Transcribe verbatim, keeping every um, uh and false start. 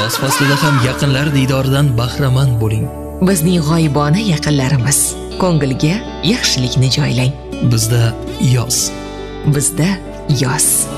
Yoz faslida ham yaqinlar diydoridan bahramand bo'ling. Bizning g'oyibona yaqinlarimiz, ko'ngilga yaxshilikni joylang. Bizda yoz. Bizda yoz.